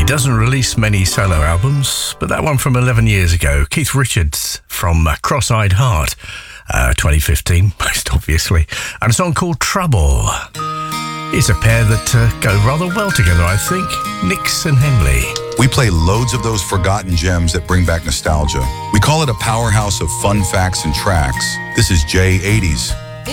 He doesn't release many solo albums, but that one from 11 years ago, Keith Richards from Cross-Eyed Heart, 2015, most obviously, and a song called Trouble. It's a pair that go rather well together, I think, Nix and Henley. We play loads of those forgotten gems that bring back nostalgia. We call it a powerhouse of fun facts and tracks. This is J80s.